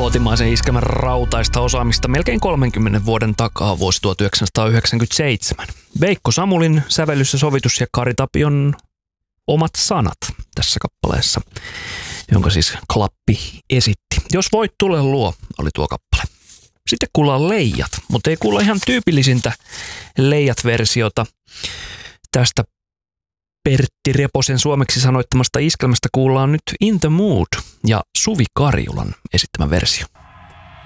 kotimaisen iskelmän rautaista osaamista melkein 30 vuoden takaa vuosi 1997. Veikko Samulin sävellys ja sovitus ja Kari Tapion omat sanat tässä kappaleessa, jonka siis Klappi esitti. Jos voit, tule luo, oli tuo kappale. Sitten kuullaan Leijat, mutta ei kuulla ihan tyypillisintä Leijat-versiota tästä Pertti Reposen suomeksi sanoittamasta iskelmästä. Kuullaan nyt In the Mood ja Suvi Karjulan esittämä versio.